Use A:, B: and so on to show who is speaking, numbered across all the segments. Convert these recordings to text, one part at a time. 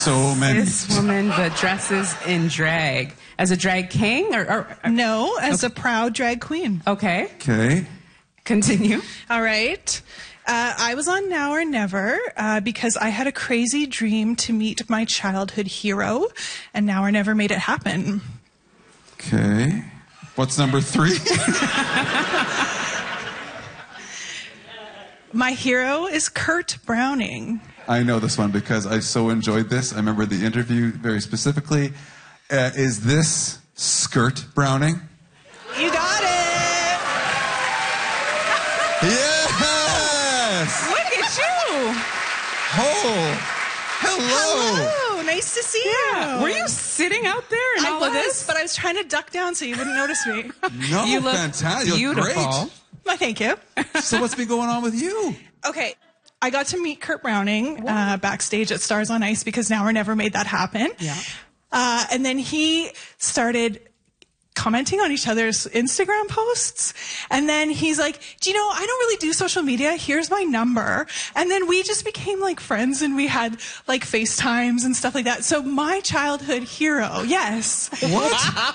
A: So many.
B: This woman that dresses in drag. As a drag king? Or
C: No, as a proud drag queen.
B: Okay.
A: Okay.
B: Continue.
C: All right. I was on Now or Never because I had a crazy dream to meet my childhood hero, and Now or Never made it happen.
A: Okay. What's number 3?
C: My hero is Kurt Browning.
A: I know this one because I so enjoyed this. I remember the interview very specifically. Is this Skirt Browning?
C: You got it!
A: Yes!
B: Look at you!
A: Oh, hello!
C: Hello! Nice to see you!
B: Were you sitting out there in all of this?
C: But I was trying to duck down so you wouldn't notice me.
A: No,
B: You look
A: fantastic. You look
B: beautiful.
A: great.
C: Well, thank you.
A: So what's been going on with you?
C: Okay. I got to meet Kurt Browning backstage at Stars on Ice because Now or Never made that happen.
B: Yeah.
C: And then he started commenting on each other's Instagram posts. And then he's like, do you know, I don't really do social media. Here's my number. And then we just became like friends and we had like FaceTimes and stuff like that. So my childhood hero, yes.
A: What?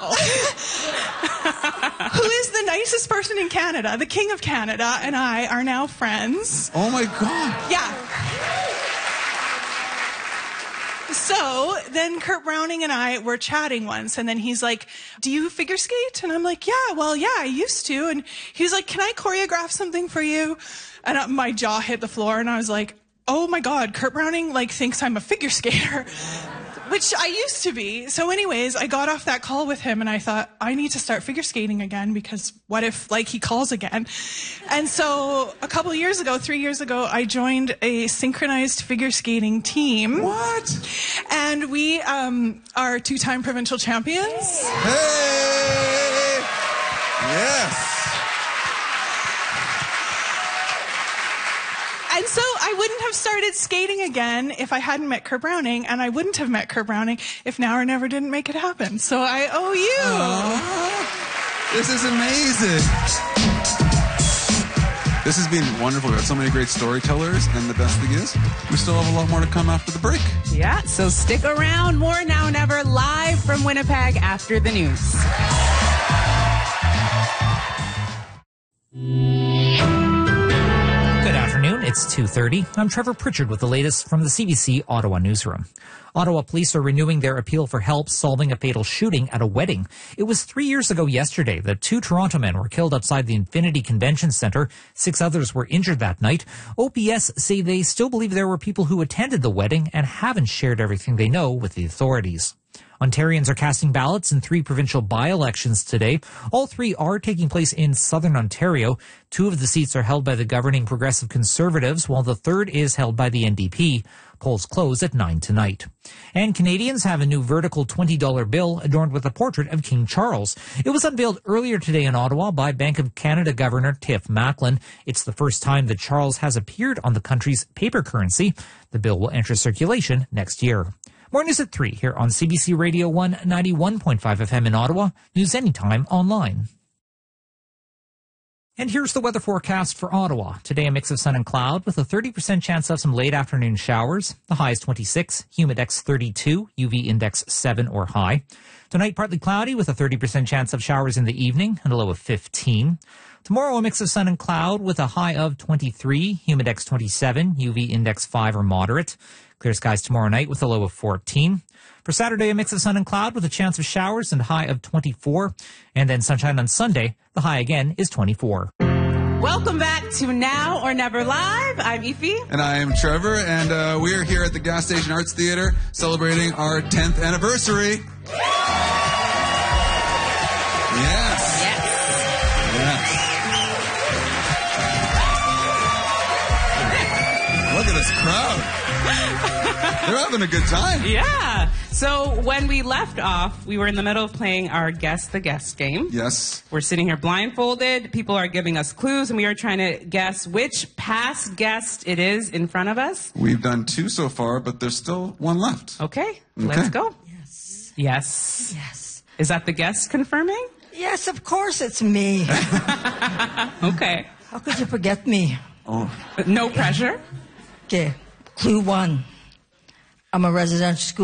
C: Who is the nicest person in Canada, the King of Canada, and I are now friends.
A: Oh my God.
C: Yeah. So then Kurt Browning and I were chatting once, and then he's like, do you figure skate? And I'm like, yeah, I used to. And he was like, can I choreograph something for you? And my jaw hit the floor, and I was like, oh my God, Kurt Browning like thinks I'm a figure skater, which I used to be. So anyways, I got off that call with him and I thought, I need to start figure skating again because what if like he calls again? And so a couple of years ago, 3 years ago, I joined a synchronized figure skating team.
A: What?
C: And we are 2-time provincial champions.
A: Hey! Yes.
C: And so I wouldn't have started skating again if I hadn't met Kurt Browning, and I wouldn't have met Kurt Browning if Now or Never didn't make it happen. So I owe you.
A: Aww. This is amazing. This has been wonderful. We've got so many great storytellers, and the best thing is, we still have a lot more to come after the break.
B: Yeah, so stick around. More Now or Never live from Winnipeg after the news.
D: Good afternoon, it's 2:30. I'm Trevor Pritchard with the latest from the CBC Ottawa newsroom. Ottawa police are renewing their appeal for help solving a fatal shooting at a wedding. It was 3 years ago yesterday that 2 Toronto men were killed outside the Infinity Convention Centre. 6 others were injured that night. OPS say they still believe there were people who attended the wedding and haven't shared everything they know with the authorities. Ontarians are casting ballots in 3 provincial by-elections today. All 3 are taking place in southern Ontario. 2 of the seats are held by the governing Progressive Conservatives, while the third is held by the NDP. Polls close at 9 tonight. And Canadians have a new vertical $20 bill adorned with a portrait of King Charles. It was unveiled earlier today in Ottawa by Bank of Canada Governor Tiff Macklem. It's the first time that Charles has appeared on the country's paper currency. The bill will enter circulation next year. More news at 3 here on CBC Radio 1 91.5 FM in Ottawa. News anytime online. And here's the weather forecast for Ottawa. Today, a mix of sun and cloud with a 30% chance of some late afternoon showers. The high is 26, humidex 32, UV index 7 or high. Tonight, partly cloudy with a 30% chance of showers in the evening and a low of 15. Tomorrow, a mix of sun and cloud with a high of 23, humidex 27, UV index 5 or moderate. Clear skies tomorrow night with a low of 14. For Saturday, a mix of sun and cloud with a chance of showers and a high of 24. And then sunshine on Sunday. The high again is 24.
B: Welcome back to Now or Never Live. I'm Ify.
A: And I am Trevor, and we are here at the Gas Station Arts Theatre celebrating our 10th anniversary. Yes. Look at this crowd. They're having a good time.
B: Yeah. So when we left off, we were in the middle of playing our Guess the Guest game.
A: Yes.
B: We're sitting here blindfolded. People are giving us clues, and we are trying to guess which past guest it is in front of us.
A: We've done 2 so far, but there's still 1 left.
B: Okay. Let's go.
E: Yes.
B: Yes.
E: Yes.
B: Is that the guest confirming?
E: Yes, of course it's me.
B: Okay.
E: How could you forget me?
A: Oh.
B: No pressure.
E: Okay. Clue 1. I'm a residential school